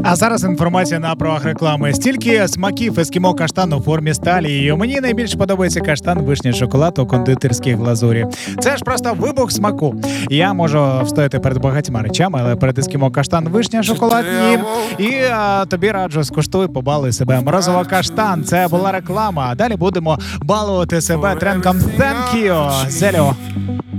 А зараз інформація на правах реклами. Стільки смаків ескімо каштан у формі сталі. І мені найбільше подобається каштан, вишня, шоколад у кондитерській глазурі. Це ж просто вибух смаку. Я можу встояти перед багатьма речами, але перед ескімо каштан, вишня, шоколад ні. І тобі раджу, скуштуй, побалуй себе. Морозиво каштан. Це була реклама. А далі будемо балувати себе тренком Thank you, Зелю.